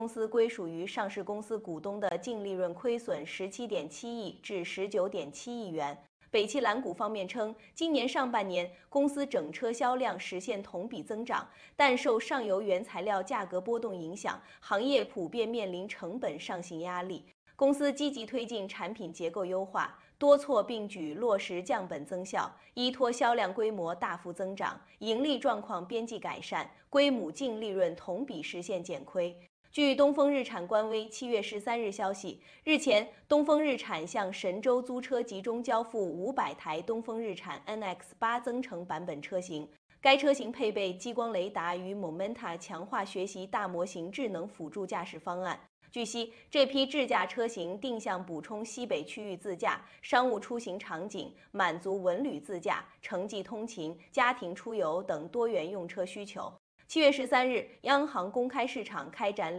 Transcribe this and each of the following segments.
公司归属于上市公司股东的净利润亏损17.7亿至19.7亿元。北汽蓝谷方面称，今年上半年公司整车销量实现同比增长，但受上游原材料价格波动影响，行业普遍面临成本上行压力。公司积极推进产品结构优化，多措并举落实降本增效，依托销量规模大幅增长，盈利状况边际改善，归母净利润同比实现减亏。据东风日产官微7月13日消息，日前，东风日产向神州租车集中交付500台东风日产 NX8 增程版本车型。该车型配备激光雷达与 Momenta 强化学习大模型智能辅助驾驶方案。据悉，这批智驾车型定向补充西北区域自驾、商务出行场景，满足文旅自驾、城际通勤、家庭出游等多元用车需求。7月13日，央行公开市场开展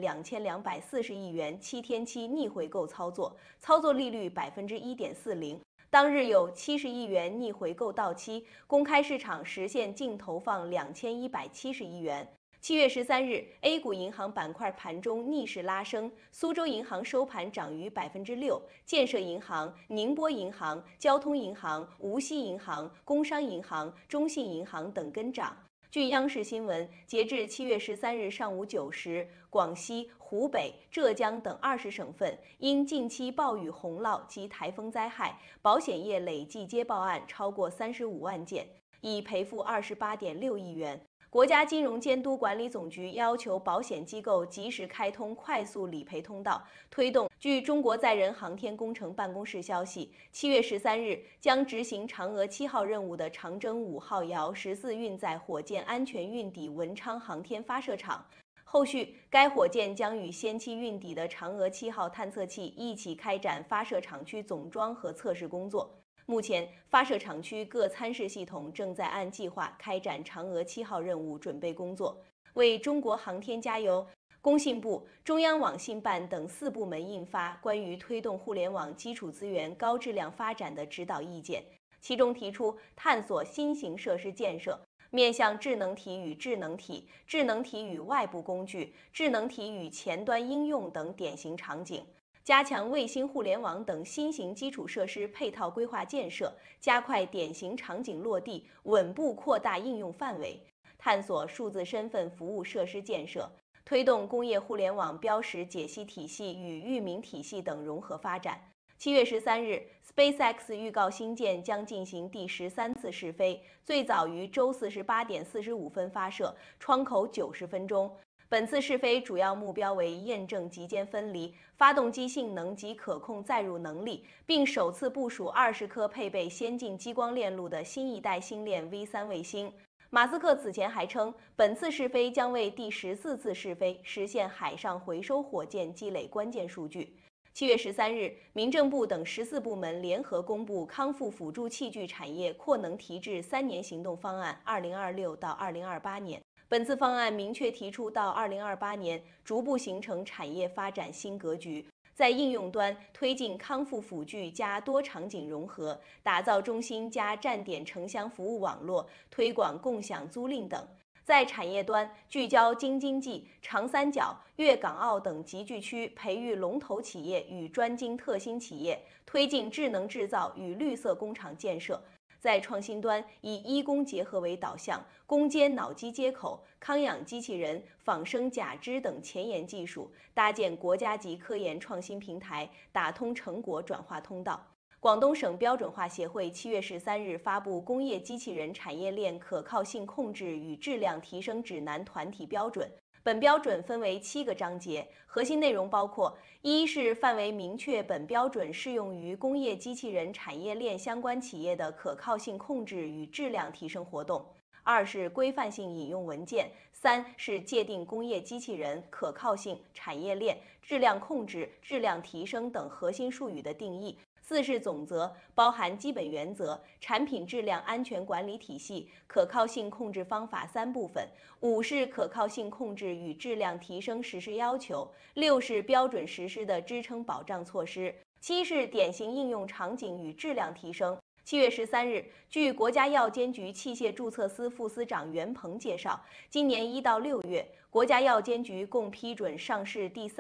2240亿元7天期逆回购操作，操作利率1.40%。当日有70亿元逆回购到期，公开市场实现净投放2170亿元。7月13日 ，A 股银行板块盘中逆势拉升，苏州银行收盘涨逾6%，建设银行、宁波银行、交通银行、无锡银行、工商银行、中信银行等跟涨。据央视新闻，截至7月13日上午9时，广西、湖北、浙江等20省份因近期暴雨洪涝及台风灾害，保险业累计接报案超过35万件，已赔付28.6亿元。国家金融监督管理总局要求保险机构及时开通快速理赔通道，推动。据中国载人航天工程办公室消息，7月13日将执行嫦娥7号任务的长征5号遥14运载火箭安全运抵文昌航天发射场。后续，该火箭将与先期运抵的嫦娥7号探测器一起开展发射场区总装和测试工作。目前，发射场区各参试系统正在按计划开展嫦娥7号任务准备工作。为中国航天加油，工信部、中央网信办等4部门印发关于推动互联网基础资源高质量发展的指导意见，其中提出探索新型设施建设，面向智能体与智能体、智能体与外部工具、智能体与前端应用等典型场景。加强卫星互联网等新型基础设施配套规划建设，加快典型场景落地，稳步扩大应用范围，探索数字身份服务设施建设，推动工业互联网标识解析体系与域名体系等融合发展。7月13日 ，SpaceX 预告星舰将进行第13次试飞，最早于周四18点45分发射，窗口90分钟。本次试飞主要目标为验证极间分离、发动机性能及可控载入能力，并首次部署20颗配备先进激光链路的新一代星链 V3 卫星。马斯克此前还称，本次试飞将为第14次试飞实现海上回收火箭积累关键数据。7月13日，民政部等14部门联合公布康复辅助器具产业扩能提质3年行动方案 （2026 到2028年）。本次方案明确提出，到2028年逐步形成产业发展新格局，在应用端推进康复辅具加多场景融合，打造中心加站点城乡服务网络，推广共享租赁等；在产业端聚焦京津冀、长三角、粤港澳等集聚区，培育龙头企业与专精特新企业，推进智能制造与绿色工厂建设。在创新端，以医工结合为导向，攻坚脑机接口、康养机器人、仿生假肢等前沿技术，搭建国家级科研创新平台，打通成果转化通道。广东省标准化协会7月13日发布《工业机器人产业链可靠性控制与质量提升指南》团体标准。本标准分为7个章节，核心内容包括：一是范围明确本标准适用于工业机器人产业链相关企业的可靠性控制与质量提升活动；二是规范性引用文件；三是界定工业机器人、可靠性、产业链、质量控制、质量提升等核心术语的定义；四是总则，包含基本原则、产品质量安全管理体系、可靠性控制方法3部分；五是可靠性控制与质量提升实施要求；六是标准实施的支撑保障措施；七是典型应用场景与质量提升； 7月13日，据国家药监局器械注册司副司长袁鹏介绍，今年1到6月，国家药监局共批准上市第